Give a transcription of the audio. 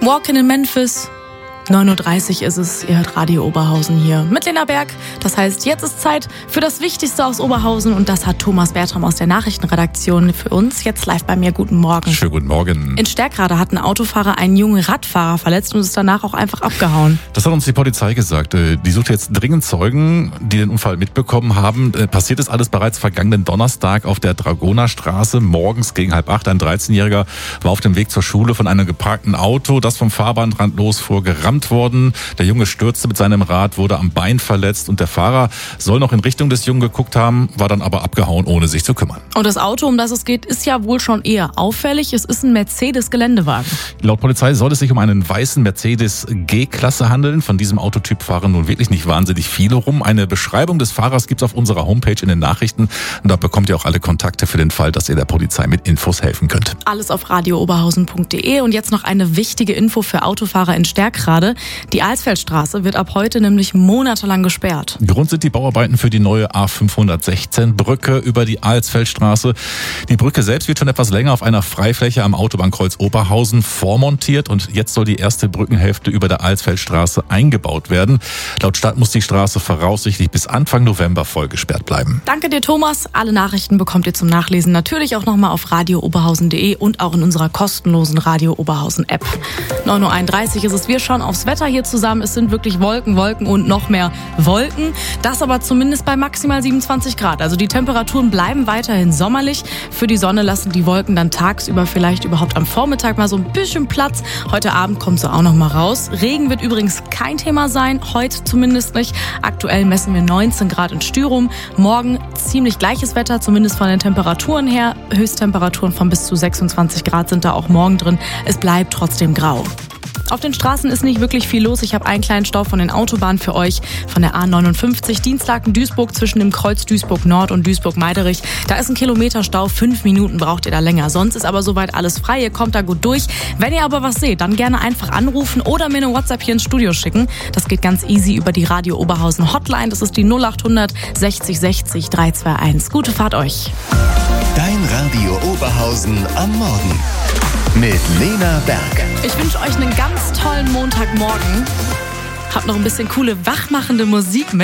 Walking in Memphis. 9.30 Uhr ist es, ihr hört Radio Oberhausen hier mit Lena Berg. Das heißt, jetzt ist Zeit für das Wichtigste aus Oberhausen und das hat Thomas Bertram aus der Nachrichtenredaktion für uns jetzt live bei mir. Guten Morgen. Schönen guten Morgen. In Stärkrade hat ein Autofahrer einen jungen Radfahrer verletzt und ist danach auch einfach abgehauen. Das hat uns die Polizei gesagt. Die sucht jetzt dringend Zeugen, die den Unfall mitbekommen haben. Passiert ist alles bereits vergangenen Donnerstag auf der Dragonerstraße. Morgens gegen 7:30. Ein 13-Jähriger war auf dem Weg zur Schule von einem geparkten Auto, das vom Fahrbahnrand losfuhr, gerammt worden. Der Junge stürzte mit seinem Rad, wurde am Bein verletzt und der Fahrer soll noch in Richtung des Jungen geguckt haben, war dann aber abgehauen, ohne sich zu kümmern. Und das Auto, um das es geht, ist ja wohl schon eher auffällig. Es ist ein Mercedes-Geländewagen. Laut Polizei soll es sich um einen weißen Mercedes G-Klasse handeln. Von diesem Autotyp fahren nun wirklich nicht wahnsinnig viele rum. Eine Beschreibung des Fahrers gibt's auf unserer Homepage in den Nachrichten. Und da bekommt ihr auch alle Kontakte für den Fall, dass ihr der Polizei mit Infos helfen könnt. Alles auf radiooberhausen.de. Und jetzt noch eine wichtige Info für Autofahrer in Stärkrade. Die Alsfeldstraße wird ab heute nämlich monatelang gesperrt. Grund sind die Bauarbeiten für die neue A516-Brücke über die Alsfeldstraße. Die Brücke selbst wird schon etwas länger auf einer Freifläche am Autobahnkreuz Oberhausen vormontiert und jetzt soll die erste Brückenhälfte über der Alsfeldstraße eingebaut werden. Laut Stadt muss die Straße voraussichtlich bis Anfang November voll gesperrt bleiben. Danke dir, Thomas. Alle Nachrichten bekommt ihr zum Nachlesen natürlich auch nochmal auf radiooberhausen.de und auch in unserer kostenlosen Radio Oberhausen App. 9.31 Uhr ist es. Wir schauen aufs Wetter hier zusammen. Es sind wirklich Wolken, Wolken und noch mehr Wolken. Das aber zumindest bei maximal 27 Grad. Also die Temperaturen bleiben weiterhin sommerlich. Für die Sonne lassen die Wolken dann tagsüber vielleicht überhaupt am Vormittag mal so ein bisschen Platz. Heute Abend kommt sie auch noch mal raus. Regen wird übrigens kein Thema sein. Heute zumindest nicht. Aktuell messen wir 19 Grad in Styrum. Morgen ziemlich gleiches Wetter, zumindest von den Temperaturen her. Höchsttemperaturen von bis zu 26 Grad sind da auch morgen drin. Es bleibt trotzdem grau. Auf den Straßen ist nicht wirklich viel los. Ich habe einen kleinen Stau von den Autobahnen für euch. Von der A59 Dienstlaken-Duisburg zwischen dem Kreuz Duisburg Nord und Duisburg-Meiderich. Da ist ein Kilometerstau. 5 Minuten braucht ihr da länger. Sonst ist aber soweit alles frei. Ihr kommt da gut durch. Wenn ihr aber was seht, dann gerne einfach anrufen oder mir eine WhatsApp hier ins Studio schicken. Das geht ganz easy über die Radio Oberhausen Hotline. Das ist die 0800 60 60 321. Gute Fahrt euch. Dein Radio Oberhausen am Morgen mit Lena Berg. Ich wünsche euch einen ganz tollen Montagmorgen. Habt noch ein bisschen coole, wachmachende Musik mit.